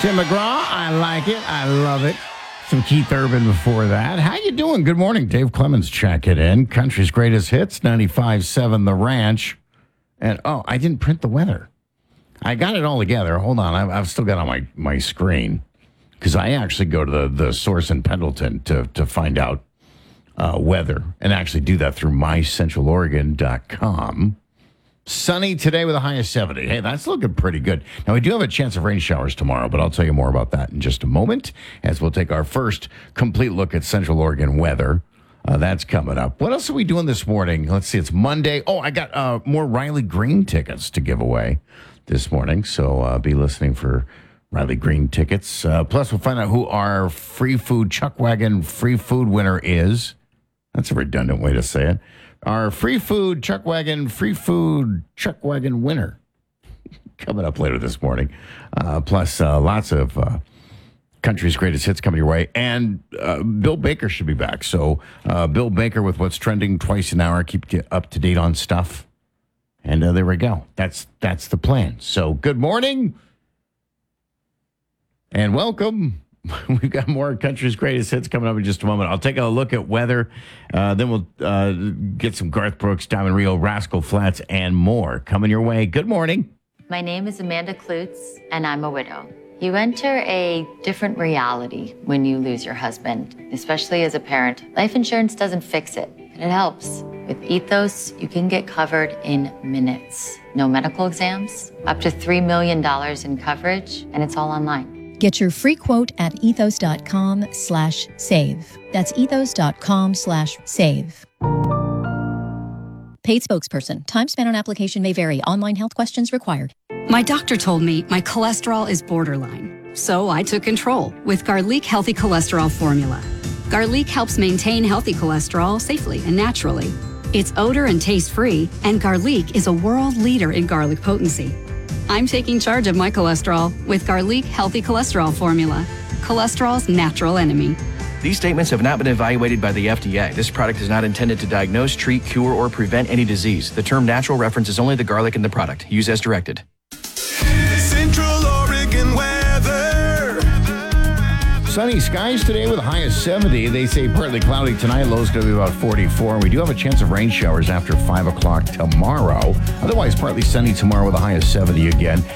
Tim McGraw, I like it. I love it. Some Keith Urban before that. How you doing? Good morning. Dave Clemens checking in. Country's greatest hits, 95.7 The Ranch. And, I didn't print the weather. I got it all together. Hold on. I've still got it on my screen because I actually go to the source in Pendleton to find out weather and actually do that through mycentraloregon.com. Sunny today with a high of 70. Hey, that's looking pretty good. Now, we do have a chance of rain showers tomorrow, but I'll tell you more about that in just a moment as we'll take our first complete look at Central Oregon weather. That's coming up. What else are we doing this morning? Let's see. It's Monday. Oh, I got more Riley Green tickets to give away this morning, so be listening for Riley Green tickets. Plus, we'll find out who our free food Chuck Wagon free food winner is. That's a redundant way to say it. Our free food Chuck Wagon winner coming up later this morning. Plus, lots of country's greatest hits coming your way. And Bill Baker should be back. So Bill Baker with what's trending twice an hour. Keep you up to date on stuff. And there we go. That's the plan. So good morning and welcome. We've got more country's greatest hits coming up in just a moment. I'll take a look at weather. Then we'll get some Garth Brooks, Diamond Rio, Rascal Flatts, and more coming your way. Good morning. My name is Amanda Klutz, and I'm a widow. You enter a different reality when you lose your husband, especially as a parent. Life insurance doesn't fix it, but it helps. With Ethos, you can get covered in minutes. No medical exams, up to $3 million in coverage, and it's all online. Get your free quote at ethos.com/save. That's ethos.com/save. Paid spokesperson. Time spent on application may vary. Online health questions required. My doctor told me my cholesterol is borderline. So I took control with Garlic Healthy Cholesterol Formula. Garlic helps maintain healthy cholesterol safely and naturally. It's odor and taste-free, and Garlic is a world leader in garlic potency. I'm taking charge of my cholesterol with Garlic Healthy Cholesterol Formula, cholesterol's natural enemy. These statements have not been evaluated by the FDA. This product is not intended to diagnose, treat, cure, or prevent any disease. The term natural references only the garlic in the product. Use as directed. Central Oregon weather. Sunny skies today with a high of 70. They say partly cloudy tonight. Low's going to be about 44. We do have a chance of rain showers after 5 o'clock tomorrow. Otherwise, partly sunny tomorrow with a high of 70 again.